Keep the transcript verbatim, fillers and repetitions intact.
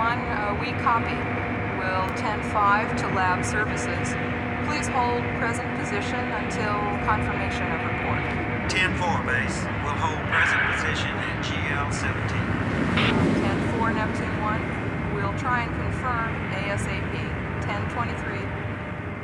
one, uh, we copy. Will ten five to lab services. Please hold present position until confirmation of report. ten four base. We'll hold present position at G L seventeen. ten four Neptune one, we'll try and confirm ASAP. ten twenty-three.